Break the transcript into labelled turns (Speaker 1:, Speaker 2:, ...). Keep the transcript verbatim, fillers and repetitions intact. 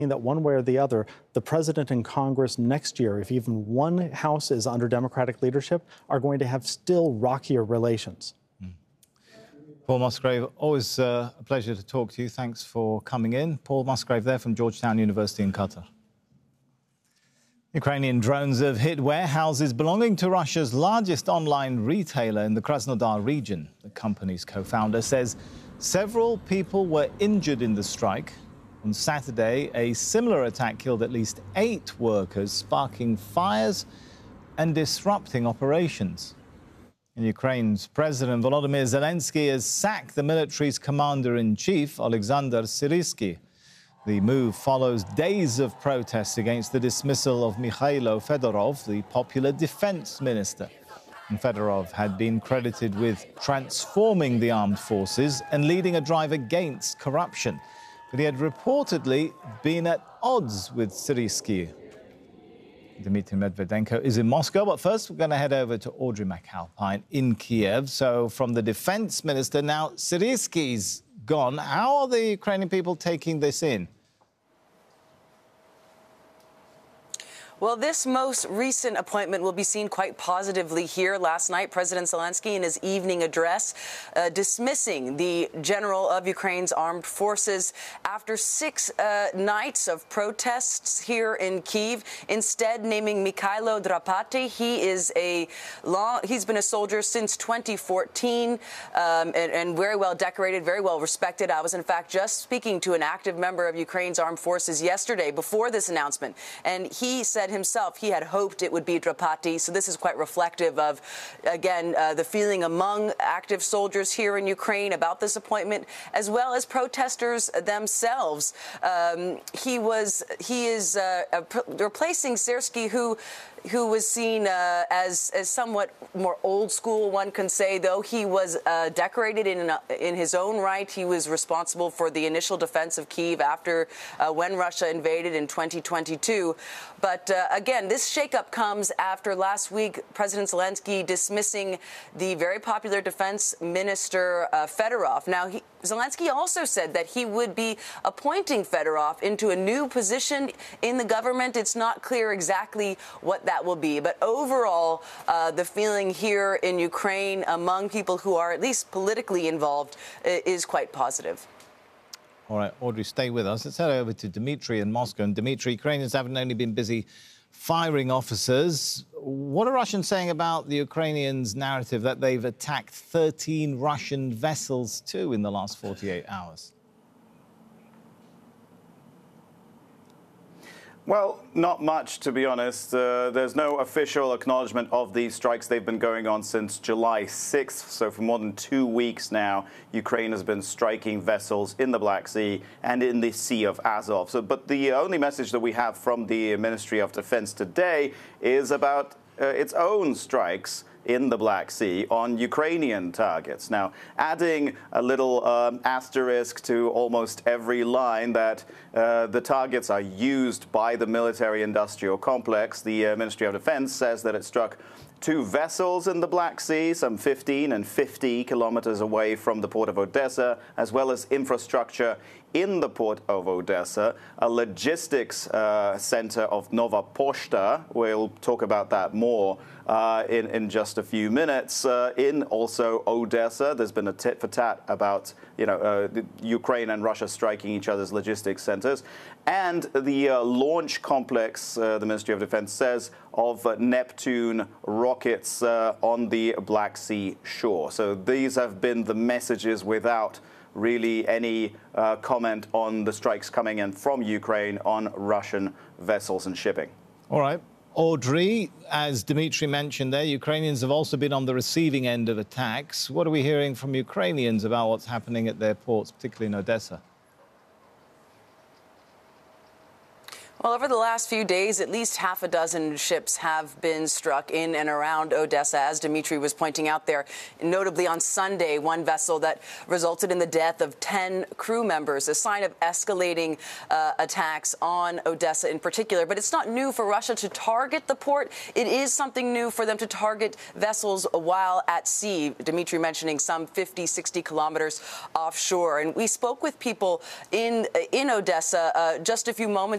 Speaker 1: that one way or the other, the president and Congress next year, if even one house is under Democratic leadership, are going to have still rockier relations.
Speaker 2: Mm. Paul Musgrave, always uh, a pleasure to talk to you. Thanks for coming in. Paul Musgrave there from Georgetown University in Qatar. Ukrainian drones have hit warehouses belonging to Russia's largest online retailer in the Krasnodar region. The company's co-founder says several people were injured in the strike. On Saturday, a similar attack killed at least eight workers, sparking fires and disrupting operations. In Ukraine's President Volodymyr Zelensky has sacked the military's commander-in-chief, Alexander Syrsky. The move follows days of protests against the dismissal of Mikhailo Fedorov, the popular defense minister. And Fedorov had been credited with transforming the armed forces and leading a drive against corruption. But he had reportedly been at odds with Syrsky. Dmitry Medvedenko is in Moscow, but first we're going to head over to Audrey McAlpine in Kiev. So from the defense minister, now Syrsky's gone. How are the Ukrainian people taking this in?
Speaker 3: Well, this most recent appointment will be seen quite positively here. Last night, President Zelensky, in his evening address, uh, dismissing the general of Ukraine's armed forces after six uh, nights of protests here in Kyiv, instead naming Mikhailo Drapati. He is a long, he's been a soldier since twenty fourteen um, and, and very well decorated, very well respected. I was, in fact, just speaking to an active member of Ukraine's armed forces yesterday before this announcement, and he said himself he had hoped it would be Drapati. So this is quite reflective of, again, uh, the feeling among active soldiers here in Ukraine about this appointment, as well as protesters themselves. Um, he was he is uh, uh, replacing Syrsky, who who was seen uh, as, as somewhat more old school, one can say, though he was uh, decorated in, uh, in his own right. He was responsible for the initial defense of Kyiv after uh, when Russia invaded in twenty twenty-two. But uh, again, this shakeup comes after last week President Zelensky dismissing the very popular defense minister uh, Fedorov. Now, he, Zelensky also said that he would be appointing Fedorov into a new position in the government. It's not clear exactly what that will be. But overall, uh, the feeling here in Ukraine among people who are at least politically involved uh, is quite positive.
Speaker 2: All right, Audrey, stay with us. Let's head over to Dmitry in Moscow. And Dmitry, Ukrainians haven't only been busy firing officers. What are Russians saying about the Ukrainians' narrative that they've attacked thirteen Russian vessels too in the last forty-eight hours?
Speaker 4: Well, not much, to be honest. Uh, there's no official acknowledgement of these strikes. They've been going on since July sixth, so for more than two weeks now, Ukraine has been striking vessels in the Black Sea and in the Sea of Azov. So, but the only message that we have from the Ministry of Defense today is about uh, its own strikes in the Black Sea on Ukrainian targets. Now, adding a little um, asterisk to almost every line that uh, the targets are used by the military-industrial complex, the uh, Ministry of Defense says that it struck two vessels in the Black Sea, some fifteen and fifty kilometers away from the port of Odessa, as well as infrastructure in the port of Odessa, a logistics uh, center of Nova Poshta. We'll talk about that more uh, in, in just a few minutes. Uh, in also Odessa, there's been a tit for tat about, you know, uh, Ukraine and Russia striking each other's logistics centers. And the uh, launch complex, uh, the Ministry of Defense says, of uh, Neptune rockets uh, on the Black Sea shore. So these have been the messages without really any uh, comment on the strikes coming in from Ukraine on Russian vessels and shipping.
Speaker 2: All right. Audrey, as Dmitry mentioned there, Ukrainians have also been on the receiving end of attacks. What are we hearing from Ukrainians about what's happening at their ports, particularly in Odessa?
Speaker 3: Well, over the last few days, at least half a dozen ships have been struck in and around Odessa, as Dmitry was pointing out there. Notably on Sunday, one vessel that resulted in the death of ten crew members, a sign of escalating uh, attacks on Odessa in particular. But it's not new for Russia to target the port. It is something new for them to target vessels while at sea. Dmitry mentioning some fifty, sixty kilometers offshore. And we spoke with people in, in Odessa uh, just a few moments